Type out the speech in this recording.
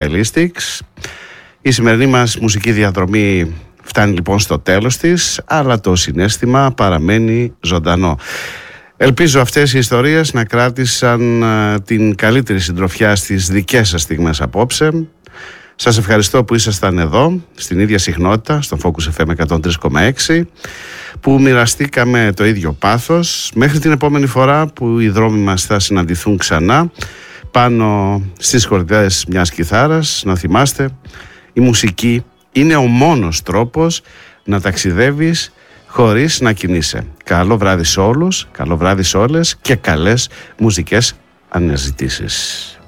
Stylistics. Η σημερινή μας μουσική διαδρομή φτάνει λοιπόν στο τέλος της, αλλά το συναίσθημα παραμένει ζωντανό. Ελπίζω αυτές οι ιστορίες να κράτησαν την καλύτερη συντροφιά στις δικές σας στιγμές απόψε. Σας ευχαριστώ που ήσασταν εδώ, στην ίδια συχνότητα, στο Focus FM 103,6, που μοιραστήκαμε το ίδιο πάθος. Μέχρι την επόμενη φορά που οι δρόμοι μας θα συναντηθούν ξανά πάνω στις κορδές μιας κιθάρας, να θυμάστε, η μουσική είναι ο μόνος τρόπος να ταξιδεύεις χωρίς να κινείσαι. Καλό βράδυ σε όλους, καλό βράδυ σε όλες και καλές μουσικές αναζητήσεις.